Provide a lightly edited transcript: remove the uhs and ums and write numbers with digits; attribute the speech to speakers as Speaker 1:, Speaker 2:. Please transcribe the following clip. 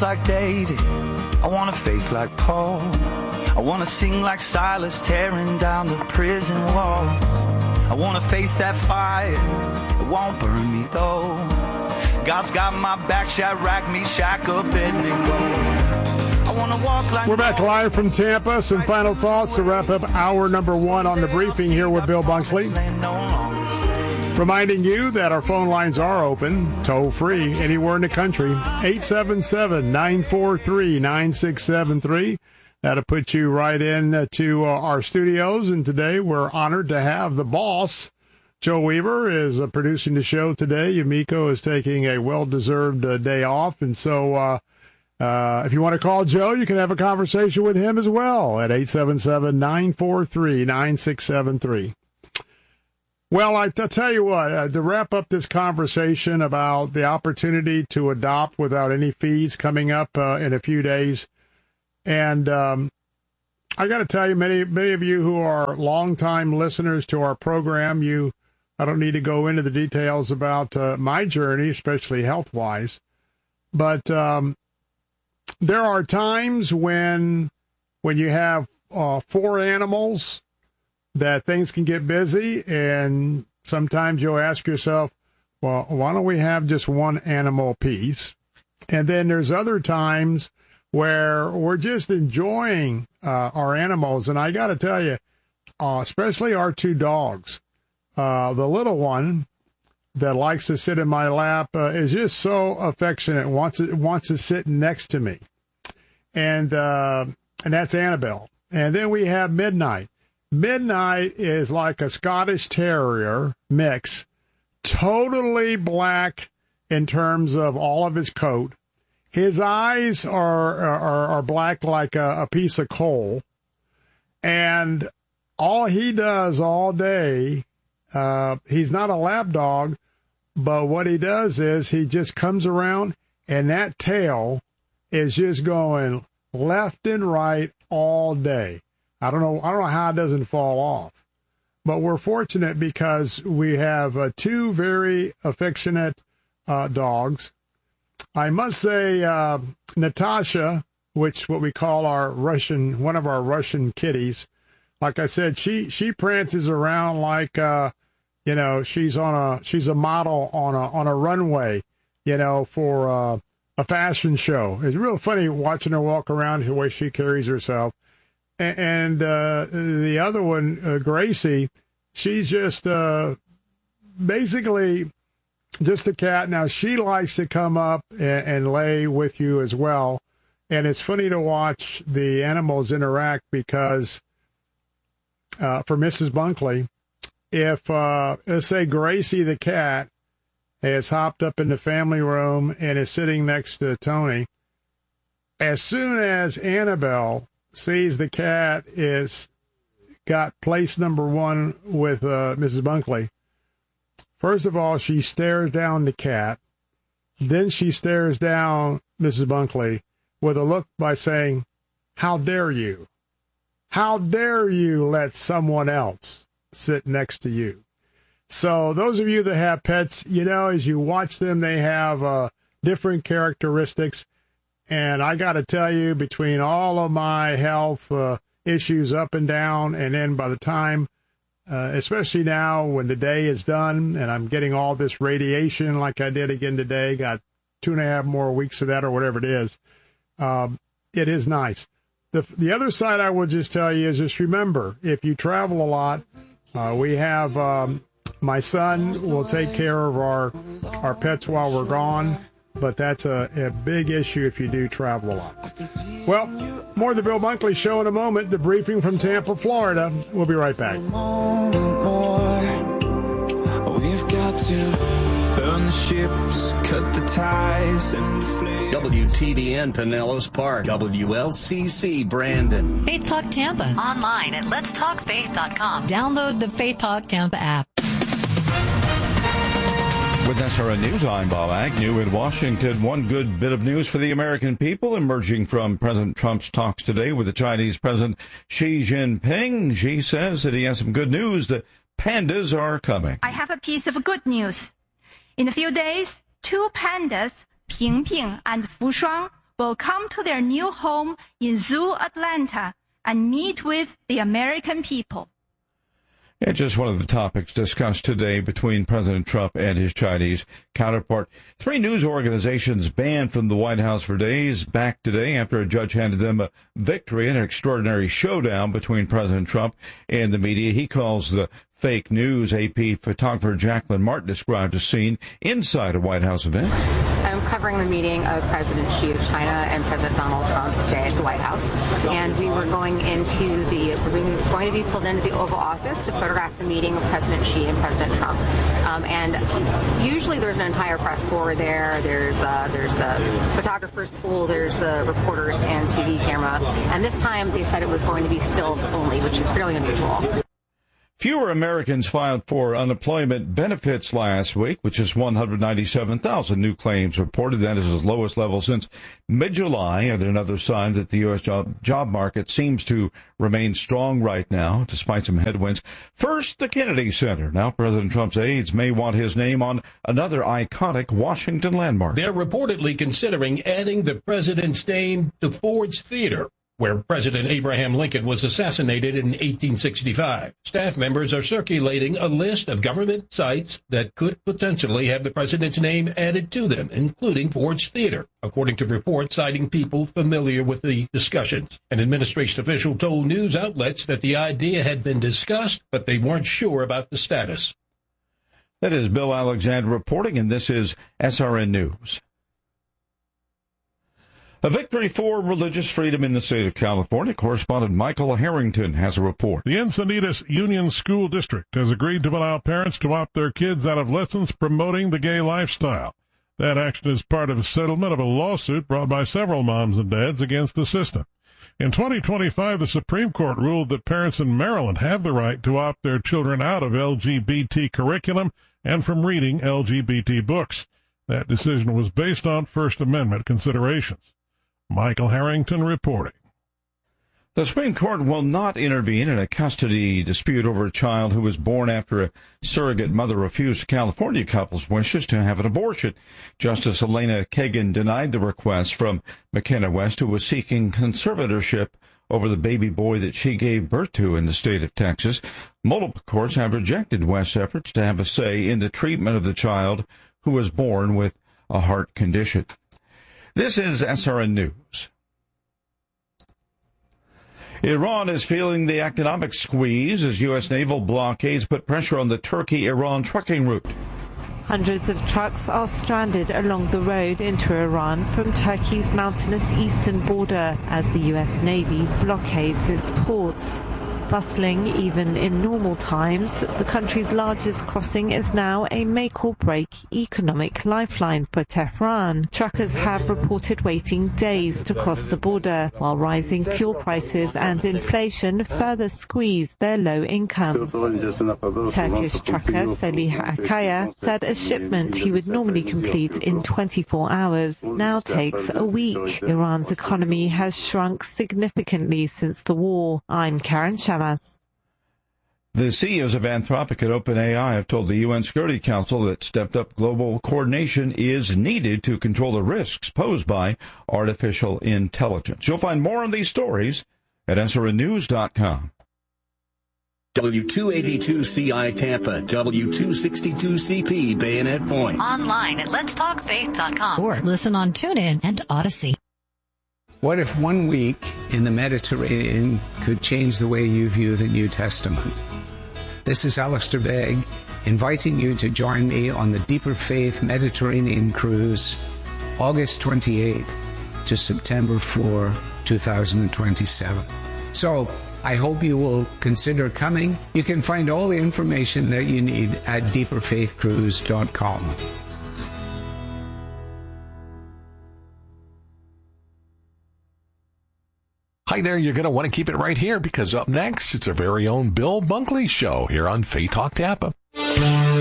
Speaker 1: trust like David. I want a faith like Paul. I want to sing like Silas, tearing down the prison wall. I want to face that fire. It won't burn me though. God's got my back, Shadrach, Meshach, Abednego.
Speaker 2: We're back live from Tampa. Some final thoughts to wrap up hour number 1 on the briefing here with Bill Bunkley. Reminding you that our phone lines are open, toll-free, anywhere in the country, 877-943-9673. That'll put you right in to our studios. And today we're honored to have the boss. Joe Weaver is producing the show today. Yumiko is taking a well-deserved day off. And so if you want to call Joe, you can have a conversation with him as well at 877-943-9673. Well, I'll tell you what, to wrap up this conversation about the opportunity to adopt without any fees coming up in a few days. And I got to tell you, many of you who are longtime listeners to our program, I don't need to go into the details about my journey, especially health-wise. But there are times when you have 4 animals that things can get busy, and sometimes you'll ask yourself, well, why don't we have just one animal piece? And then there's other times where we're just enjoying our animals. And I got to tell you, especially our 2 dogs, the little one that likes to sit in my lap is just so affectionate, wants to sit next to me. And that's Annabelle. And then we have Midnight. Midnight is like a Scottish Terrier mix, totally black in terms of all of his coat. His eyes are black like a piece of coal. And all he does all day, he's not a lap dog, but what he does is he just comes around, and that tail is just going left and right all day. I don't know how it doesn't fall off, but we're fortunate because we have 2 very affectionate dogs. I must say, Natasha, which what we call one of our Russian kitties, like I said, she prances around like she's a model on a runway, for a fashion show. It's real funny watching her walk around the way she carries herself. And the other one, Gracie, she's just basically just a cat. Now, she likes to come up and lay with you as well. And it's funny to watch the animals interact because for Mrs. Bunkley, if, let's say, Gracie the cat has hopped up in the family room and is sitting next to Tony, as soon as Annabelle sees the cat is got place number 1 with Mrs. Bunkley, first of all, she stares down the cat. Then she stares down Mrs. Bunkley with a look by saying, "How dare you? How dare you let someone else sit next to you?" So those of you that have pets, as you watch them, they have different characteristics. And I got to tell you, between all of my health issues up and down, and then by the time, especially now when the day is done and I'm getting all this radiation like I did again today, got 2.5 more weeks of that or whatever it is nice. The other side I would just tell you is just remember, if you travel a lot, we have my son will take care of our pets while we're gone. But that's a big issue if you do travel a lot. Well, more of the Bill Bunkley Show in a moment. The briefing from Tampa, Florida. We'll be right back.
Speaker 1: We've got to burn the ships, cut the ties, and flame.
Speaker 3: WTBN Pinellas Park, WLCC Brandon.
Speaker 4: Faith Talk Tampa. Online at letstalkfaith.com. Download the Faith Talk Tampa app.
Speaker 5: With SRN News, I'm Bob Agnew in Washington. One good bit of news for the American people emerging from President Trump's talks today with the Chinese President Xi Jinping. Xi says that he has some good news, that pandas are coming.
Speaker 6: I have a piece of good news. In a few days, 2 pandas, Ping Ping and Fu Shuang, will come to their new home in Zoo Atlanta and meet with the American people.
Speaker 5: And just one of the topics discussed today between President Trump and his Chinese counterpart. 3 news organizations banned from the White House for days back today after a judge handed them a victory in an extraordinary showdown between President Trump and the media. He calls the fake news. AP photographer Jacqueline Martin described a scene inside a White House event.
Speaker 7: I'm covering the meeting of President Xi of China and President Donald Trump today at the White House. And we're going to be pulled into the Oval Office to photograph the meeting of President Xi and President Trump. And usually there's an entire press corps there. There's the photographer's pool, there's the reporters and TV camera. And this time they said it was going to be stills only, which is fairly unusual.
Speaker 5: Fewer Americans filed for unemployment benefits last week, which is 197,000 new claims reported. That is its lowest level since mid-July, and another sign that the U.S. job market seems to remain strong right now, despite some headwinds. First, the Kennedy Center. Now, President Trump's aides may want his name on another iconic Washington landmark.
Speaker 8: They're reportedly considering adding the president's name to Ford's Theater, where President Abraham Lincoln was assassinated in 1865. Staff members are circulating a list of government sites that could potentially have the president's name added to them, including Ford's Theater, according to reports citing people familiar with the discussions. An administration official told news outlets that the idea had been discussed, but they weren't sure about the status.
Speaker 5: That is Bill Alexander reporting, and this is SRN News. A victory for religious freedom in the state of California. Correspondent Michael Harrington has a report.
Speaker 9: The Encinitas Union School District has agreed to allow parents to opt their kids out of lessons promoting the gay lifestyle. That action is part of a settlement of a lawsuit brought by several moms and dads against the system. In 2025, the Supreme Court ruled that parents in Maryland have the right to opt their children out of LGBT curriculum and from reading LGBT books. That decision was based on First Amendment considerations. Michael Harrington reporting.
Speaker 5: The Supreme Court will not intervene in a custody dispute over a child who was born after a surrogate mother refused a California couple's wishes to have an abortion. Justice Elena Kagan denied the request from McKenna West, who was seeking conservatorship over the baby boy that she gave birth to in the state of Texas. Multiple courts have rejected West's efforts to have a say in the treatment of the child who was born with a heart condition. This is SRN News. Iran is feeling the economic squeeze as U.S. naval blockades put pressure on the Turkey-Iran trucking route.
Speaker 10: Hundreds of trucks are stranded along the road into Iran from Turkey's mountainous eastern border as the U.S. Navy blockades its ports. Bustling even in normal times, the country's largest crossing is now a make-or-break economic lifeline for Tehran. Truckers have reported waiting days to cross the border, while rising fuel prices and inflation further squeeze their low incomes. Turkish trucker Salih Akaya said a shipment he would normally complete in 24 hours now takes a week. Iran's economy has shrunk significantly since the war. I'm Karen Shabazz.
Speaker 5: The CEOs of Anthropic and OpenAI have told the UN Security Council that stepped-up global coordination is needed to control the risks posed by artificial intelligence. You'll find more on these stories at SRNnews.com.
Speaker 3: W282CI Tampa, W262CP Bayonet Point.
Speaker 4: Online at letstalkfaith.com or listen on TuneIn and Odyssey.
Speaker 11: What if 1 week in the Mediterranean could change the way you view the New Testament? This is Alistair Begg, inviting you to join me on the Deeper Faith Mediterranean Cruise, August 28th to September 4, 2027. So, I hope you will consider coming. You can find all the information that you need at deeperfaithcruise.com.
Speaker 12: Hi there, you're going to want to keep it right here because up next, it's our very own Bill Bunkley Show here on Faith Talk Tampa.